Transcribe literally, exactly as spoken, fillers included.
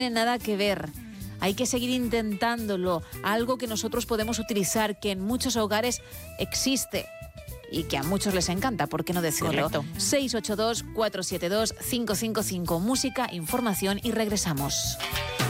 tiene nada que ver. Hay que seguir intentándolo, algo que nosotros podemos utilizar, que en muchos hogares existe y que a muchos les encanta, ¿por qué no decirlo? Correcto. seis ocho dos, cuatro siete dos, cinco cinco cinco, música, información y regresamos.